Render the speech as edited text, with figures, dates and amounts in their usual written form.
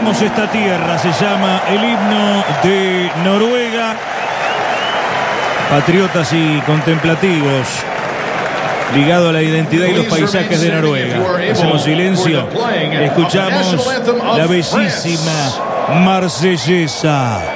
Amamos esta tierra, se llama el himno de Noruega. Patriotas y contemplativos, ligado a la identidad y los paisajes de Noruega. Hacemos silencio, escuchamos la bellísima Marsellesa.